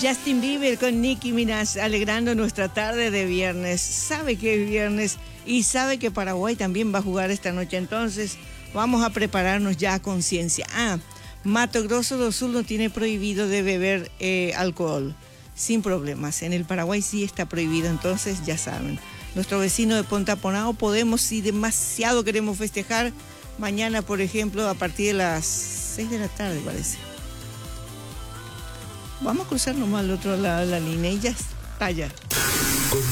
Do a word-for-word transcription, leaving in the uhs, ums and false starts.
Justin Bieber con Nicki Minaj, alegrando nuestra tarde de viernes. Sabe que es viernes y sabe que Paraguay también va a jugar esta noche, entonces vamos a prepararnos ya a conciencia. Ah, Mato Grosso do Sul no tiene prohibido de beber eh, alcohol, sin problemas. En el Paraguay sí está prohibido, entonces ya saben. Nuestro vecino de Pontaponao podemos, si demasiado queremos festejar, mañana, por ejemplo, a partir de las seis de la tarde, parece. Vamos a cruzar nomás al otro lado de la línea y ya está ya.